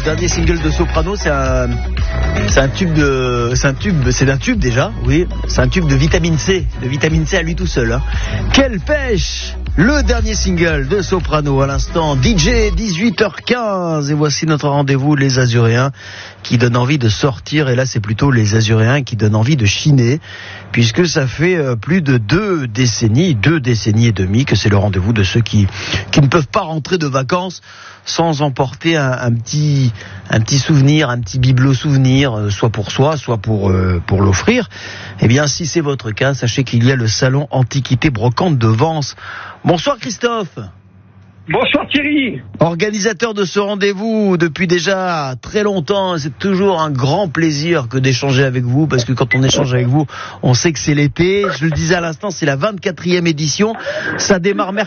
dernier single de Soprano, c'est un tube déjà, oui, c'est un tube de vitamine C à lui tout seul. Hein. Quelle pêche! Le dernier single de Soprano à l'instant, DJ 18h15, et voici notre rendez-vous les Azuréens qui donnent envie de sortir, et là c'est plutôt les Azuréens qui donnent envie de chiner, puisque ça fait plus de 2 décennies et demie que c'est le rendez-vous de ceux qui ne peuvent pas rentrer de vacances sans emporter un petit souvenir, un petit bibelot souvenir, soit pour soi, soit pour l'offrir. Eh bien, si c'est votre cas, sachez qu'il y a le salon Antiquité Brocante de Vence. Bonsoir Christophe. Bonsoir Thierry. Organisateur de ce rendez-vous depuis déjà très longtemps, c'est toujours un grand plaisir que d'échanger avec vous, parce que quand on échange avec vous, on sait que c'est l'été. Je le disais à l'instant, c'est la 24e édition. Ça démarre mercredi.